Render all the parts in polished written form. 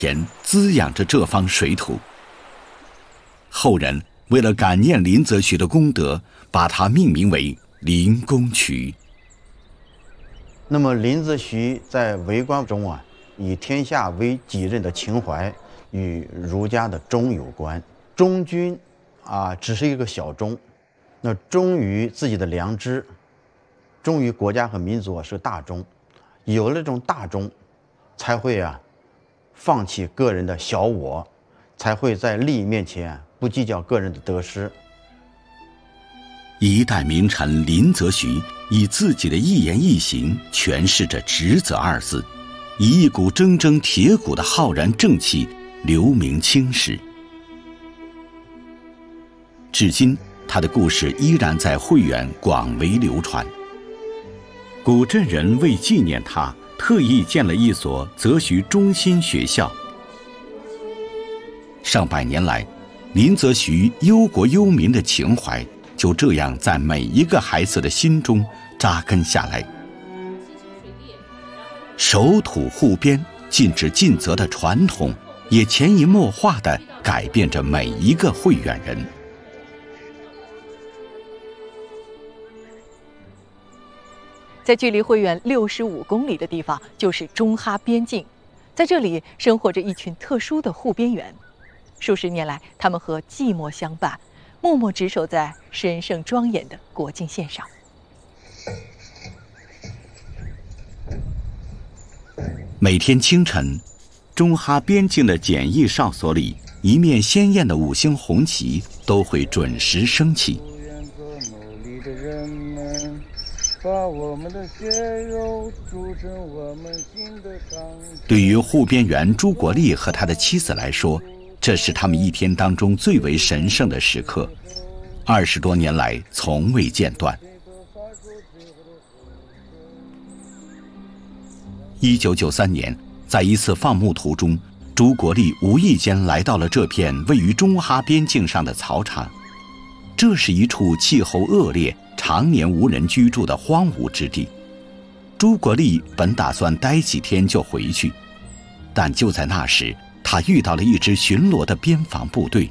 盐滋养着这方水土。后人为了感念林则徐的功德，把它命名为林公渠。 那么林则徐在为官中以天下为己任的情怀与儒家的忠有关。忠君只是一个小忠，那忠于自己的良知，忠于国家和民族是大忠。有了这种大忠，才会放弃个人的小我，才会在利益面前不计较个人的得失。 一代名臣林则徐以自己的一言一行诠释着职责二字，以一股铮铮铁骨的浩然正气留名青史。至今他的故事依然在会远广为流传。古镇人为纪念他，特意建了一所则徐中心学校。上百年来，林则徐忧国忧民的情怀就这样在每一个孩子的心中扎根下来。守土护边、尽职尽责的传统，也潜移默化地改变着每一个会远人。 在距离会远65公里的地方，就是中哈边境，在这里生活着一群特殊的护边员。数十年来，他们和寂寞相伴，默默值守在神圣庄严的国境线上。 每天清晨，中哈边境的简易哨所里，一面鲜艳的5星红旗都会准时升起。对于护边员朱国立和他的妻子来说，这是他们一天当中最为神圣的时刻，20多年来从未间断。1993年，在一次放牧途中，朱国立无意间来到了这片位于中哈边境上的草场。这是一处气候恶劣、常年无人居住的荒芜之地。朱国立本打算待几天就回去，但就在那时，他遇到了一支巡逻的边防部队。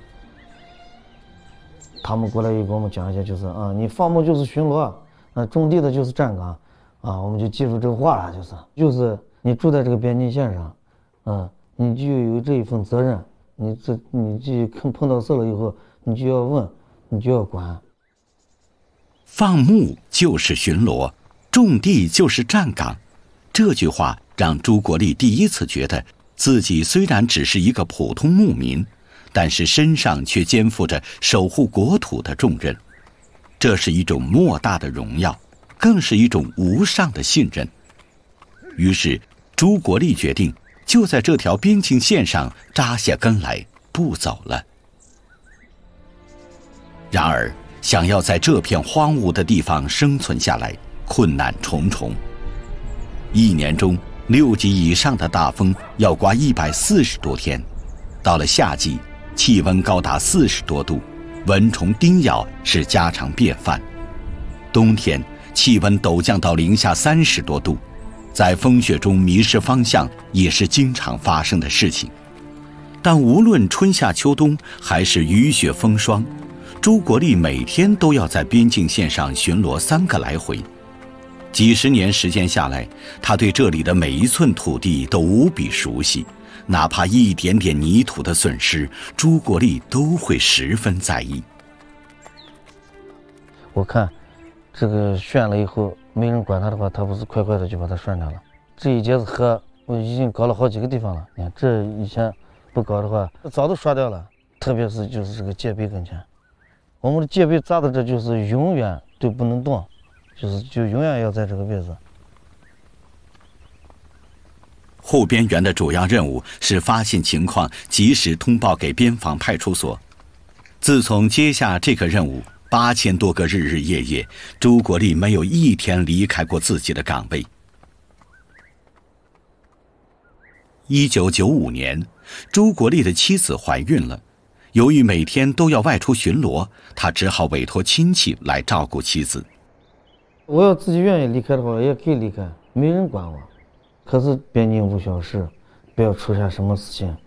他们过来又给我们讲一下，就是你放牧就是巡逻，种地的就是站岗，我们就记住这个话了，就是你住在这个边境线上，你就有这一份责任，你就碰到事了以后，你就要问，你就要管。 放牧就是巡逻，种地就是站岗，这句话让朱国立第一次觉得自己虽然只是一个普通牧民，但是身上却肩负着守护国土的重任。这是一种莫大的荣耀，更是一种无上的信任。于是朱国立决定就在这条边境线上扎下根来，不走了。然而想要在这片荒芜的地方生存下来，困难重重。1年中6级以上的大风要刮140多天，到了夏季，气温高达40多度，蚊虫叮咬是家常便饭。冬天气温陡降到零下30多度，在风雪中迷失方向也是经常发生的事情。但无论春夏秋冬，还是雨雪风霜，朱国立每天都要在边境线上巡逻3个来回。几十年时间下来，他对这里的每一寸土地都无比熟悉，哪怕一点点泥土的损失，朱国立都会十分在意。 我看这个旋了以后，没人管他的话，他不是快快的就把它旋掉了。这一节子河我已经搞了好几个地方了，你看这以前不搞的话，早都刷掉了。特别是就是这个界碑跟前，我们的界碑扎的这就是永远都不能动，就永远要在这个位置。 护边员的主要任务是发现情况，及时通报给边防派出所。自从接下这个任务，8000多个日日夜夜，朱国立没有一天离开过自己的岗位。1995年，朱国立的妻子怀孕了，由于每天都要外出巡逻，他只好委托亲戚来照顾妻子。 我要自己愿意离开的话，也可以离开，没人管我。可是边境无小事，不要出现什么事情，